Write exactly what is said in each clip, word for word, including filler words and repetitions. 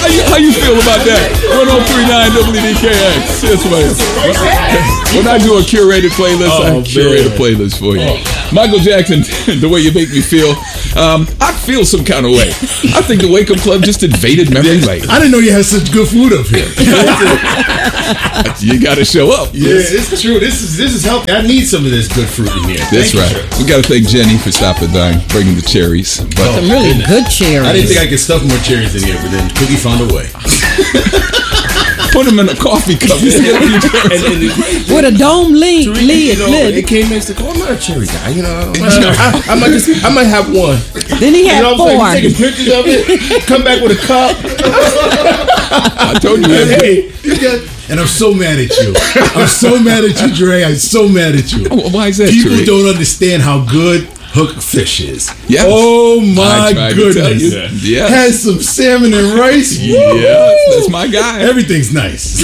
How you, how you feel about that? one oh three point nine W D K X. Yes, ma'am. When I do a curated playlist, Oh, I curate a man. playlist for you. Michael Jackson, The Way You Make Me Feel. Um, I feel some kind of way. I think the Wake Up Club just invaded memory lane. I didn't know you had such good food up here. You got to show up. Yeah, it's true. This is this is healthy. I need some of this good fruit in here. That's Thank you, right. sir. We got to thank Jenny for stopping by, bringing the cherries. But Some really good cherries. I didn't think I could stuff more cherries in here, but then Cookie found a way. put them in a coffee cup. You see how you do it? And, and the great thing, With a dome lid, Tariq, lid, you know, lid. it came next to, oh, I'm not a cherry guy. You know, I, I, I might just, I might have one. Then he You had know what I'm four. saying? You taking pictures of it, come back with a cup. I told you. And, hey, you got- and I'm so mad at you. I'm so mad at you, Dre. I'm so mad at you. Oh, why is that, People Tariq? don't understand how good Hook Fish is. Yes. Oh I my tried to tell goodness. you. Yes. Has some salmon and rice. Yeah, that's my guy. Everything's nice.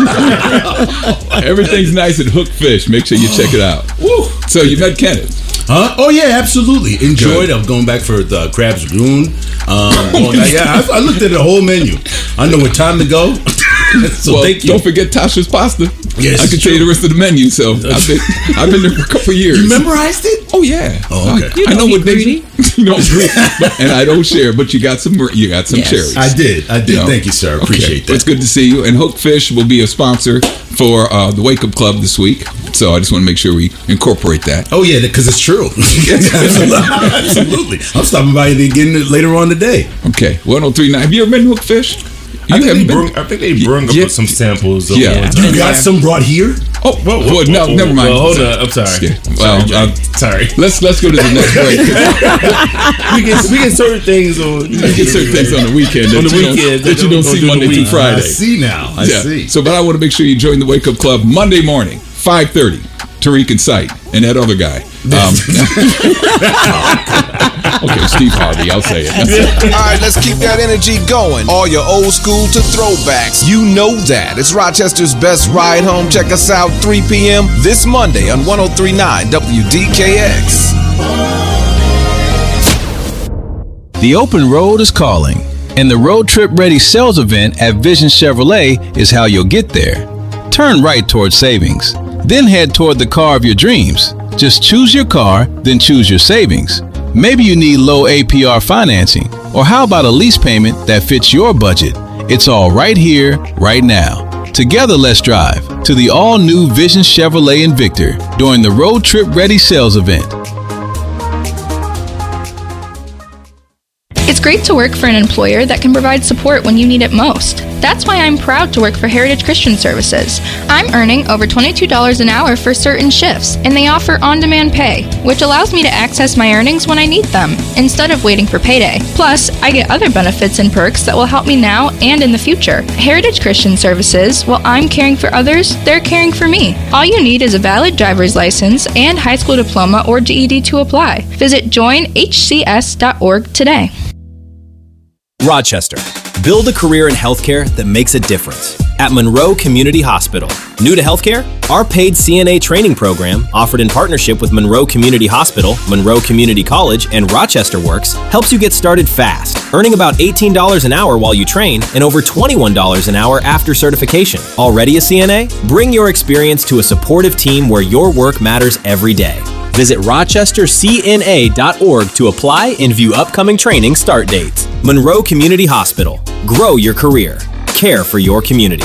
Everything's nice at Hook Fish. Make sure you check it out. Woo. So you met Kenneth. Huh? Oh yeah, absolutely. Enjoyed. Good. I'm going back for the crab's Lagoon. Um, going back, yeah, I, I looked at the whole menu. I know what time to go. So well, thank you. don't forget Tasha's Pasta. Yes, I can it's tell you true. the rest of the menu. So I've been, I've been there for a couple of years. You memorized it? Oh yeah. Oh, okay. I, You I know don't what be they greedy. you know, but- and I don't share. But you got some. You got some Yes. cherries. I did. I did. You know? Thank you, sir. I Okay. appreciate Well, it's that. good to see you. And Hook Fish will be a sponsor for uh, the Wake Up Club this week. So I just want to make sure we incorporate that. Oh yeah, because it's true. Absolutely. I'm stopping by again later on today. Okay. one oh three point nine. Have you ever been to Hook Fish? You I think, they haven't been? bring, I think they bring up Yeah. some samples. Of Yeah. one time. You got some brought here? Oh, Whoa, whoa, well, no, whoa, never mind. Well, hold on. I'm sorry. Yeah. Sorry, Well, Jay. uh, sorry. Let's let's go to the next break. we get we get certain things on. You get certain things on the weekend that On the you don't, weekend that you don't see do the Monday through week. Friday. I see now. I Yeah. see. So, but I want to make sure you join the Wake Up Club Monday morning, five thirty. Tariq and Sight and that other guy. Um, okay, Steve Harvey. I'll say it. That's it. All right, let's keep that energy going. All your old school to throwbacks. You know that. It's Rochester's best ride home. Check us out three p.m. this Monday on one oh three point nine W D K X. The open road is calling, and the Road Trip Ready sales event at Vision Chevrolet is how you'll get there. Turn right toward savings, then head toward the car of your dreams. Just choose your car, then choose your savings. Maybe you need low A P R financing, or how about a lease payment that fits your budget? It's all right here, right now. Together, let's drive to the all-new Vision Chevrolet Invictor during the Road Trip Ready sales event. It's great to work for an employer that can provide support when you need it most. That's why I'm proud to work for Heritage Christian Services. I'm earning over twenty-two dollars an hour for certain shifts, and they offer on-demand pay, which allows me to access my earnings when I need them, instead of waiting for payday. Plus, I get other benefits and perks that will help me now and in the future. Heritage Christian Services, while I'm caring for others, they're caring for me. All you need is a valid driver's license and high school diploma or G E D to apply. Visit join H C S dot org today. Rochester. Build a career in healthcare that makes a difference. At Monroe Community Hospital. New to healthcare? Our paid C N A training program, offered in partnership with Monroe Community Hospital, Monroe Community College, and Rochester Works, helps you get started fast, earning about eighteen dollars an hour while you train and over twenty-one dollars an hour after certification. Already a C N A? Bring your experience to a supportive team where your work matters every day. Visit rochester c n a dot org to apply and view upcoming training start dates. Monroe Community Hospital. Grow your career. Care for your community.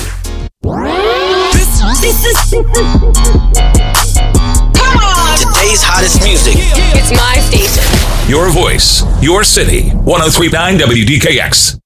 Today's hottest music. It's my station. Your voice, your city. one oh three point nine W D K X.